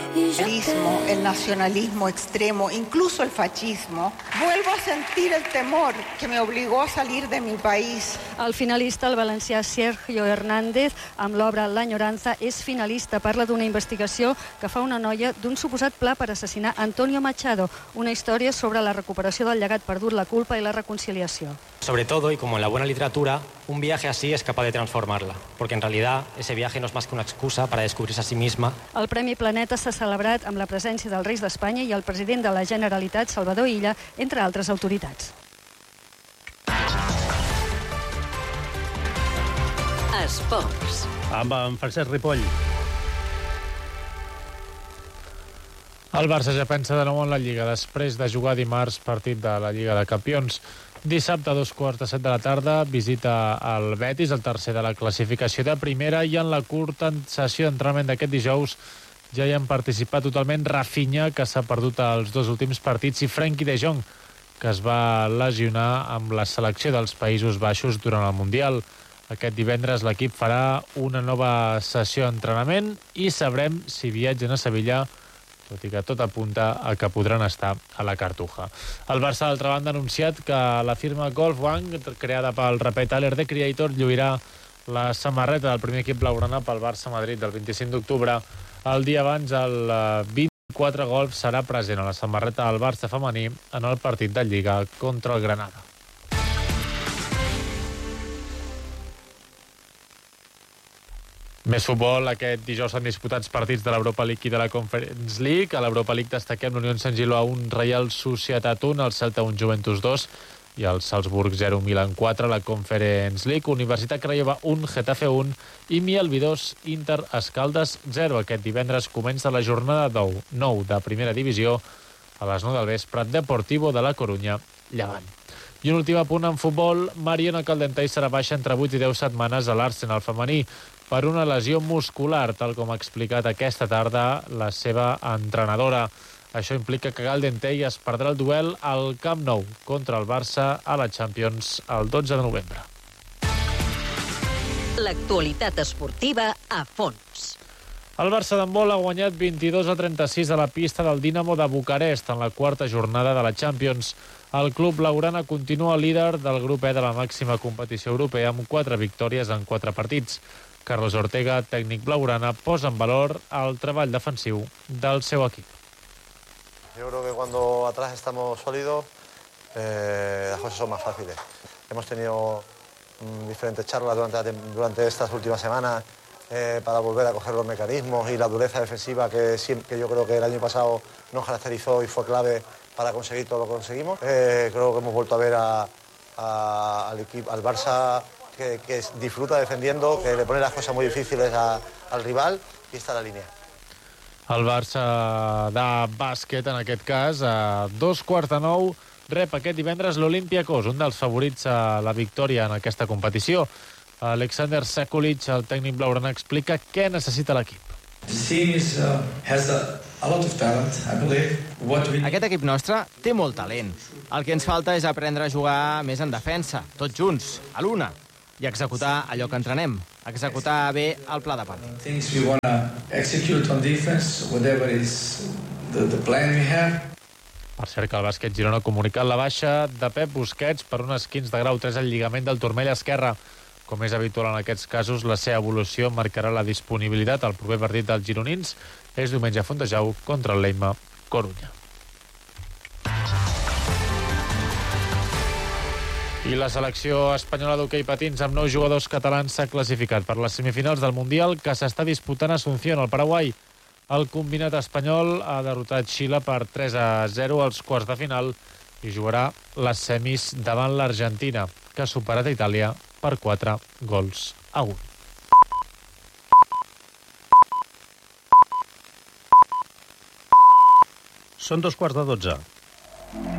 El nacionalismo extremo, incluso el fascismo, vuelvo a sentir el temor que me obligó a salir de mi país. El finalista, el valencià Sergio Hernández, amb l'obra L'Enyoranza, és finalista. Parla d'una investigació que fa una noia d'un suposat pla per assassinar Antonio Machado, una història sobre la recuperació del llegat perdut, la culpa i la reconciliació. Sobre todo, y como en la buena literatura, un viaje así es capaz de transformarla, porque en realidad ese viaje no es más que una excusa para descubrirse a sí misma. El Premi Planeta s'ha celebrat amb la presència dels Reis d'Espanya i el president de la Generalitat, Salvador Illa, entre altres autoritats. Esports. Amb en Francesc Ripoll. El Barça ja pensa de nou en la Lliga després de jugar dimarts partit de la Lliga de Campions. Dissabte a 2:45 de la tarda visita el Betis, el tercer de la classificació de primera, i en la curta sessió d'entrenament d'aquest dijous ja hi han participat totalment Rafinha, que s'ha perdut els dos últims partits, i Frenkie de Jong, que es va lesionar amb la selecció dels Països Baixos durant el Mundial. Aquest divendres l'equip farà una nova sessió d'entrenament i sabrem si viatgen a Sevilla, tot i que tot apunta a que podran estar a la Cartuja. El Barça, d'altra banda, ha anunciat que la firma Golf One, creada pel raper Tyler, The Creator, lluirà la samarreta del primer equip blaugrana pel Barça-Madrid del 25 d'octubre. El dia abans, el 24 Golf serà present a la samarreta del Barça femení en el partit de Lliga contra el Granada. Més futbol. Aquest dijous s'han disputat partits de l'Europa League i de la Conference League. A l'Europa League destaquem l'Unió Sant Gilò 1, Reial Societat 1, el Celta 1, Juventus 2 i el Salzburg 0, Milan 4. La Conference League, Universitat Craiova 1, Getafe 1 i Mielvi 2, Inter Escaldes 0. Aquest divendres comença la jornada 9 de primera divisió a les 9 del vespre, Deportivo de la Corunya, Llevant. I un últim apunt en futbol. Mariona Caldentey serà baixa entre 8 i 10 setmanes a l'Arsenal femení per una lesió muscular, tal com ha explicat aquesta tarda la seva entrenadora. Això implica que Caldentey es perdrà el duel al Camp Nou contra el Barça a la Champions el 12 de novembre. L'actualitat esportiva a fons. El Barça d'handbol ha guanyat 22-36 a la pista del Dinamo de Bucarest en la quarta jornada de la Champions. El club blaugrana continua líder del grup E de la màxima competició europea amb 4 victòries en 4 partits. Carlos Ortega, tècnic blaugrana, posa en valor el treball defensiu del seu equip. Yo creo que cuando atrás estamos sólidos, las cosas son más fáciles. Hemos tenido diferentes charlas durante estas últimas semanas para volver a coger los mecanismos y la dureza defensiva que yo creo que el año pasado nos caracterizó y fue clave para conseguir todo lo que conseguimos. Creo que hemos vuelto a ver al Barça que disfruta defendiendo, que le pone las cosas muy difíciles al rival y está en la línea. El Barça de bàsquet, en aquest cas, a 8:45, rep aquest divendres l'Olympiacos, un dels favorits a la victòria en aquesta competició. Alexander Sekulic, el tècnic blaugrana, explica què necessita l'equip. Aquest equip nostre té molt talent. El que ens falta és aprendre a jugar més en defensa, tots junts, a l'una, i executar allò que entrenem, executar bé el pla de partit. Per cert, que el bàsquet Girona ha comunicat la baixa de Pep Busquets per un esquinç de grau 3 al lligament del turmell esquerre. Com és habitual en aquests casos, la seva evolució marcarà la disponibilitat al proper partit dels gironins. És diumenge a Fontejau contra el Leima Corunya. I la selecció espanyola d'hoquei patins amb 9 jugadors catalans s'ha classificat per les semifinals del Mundial que s'està disputant a Asunción, al Paraguai. El combinat espanyol ha derrotat Xile per 3-0 als quarts de final i jugarà les semis davant l'Argentina, que ha superat a Itàlia per 4-1. Són 2:15.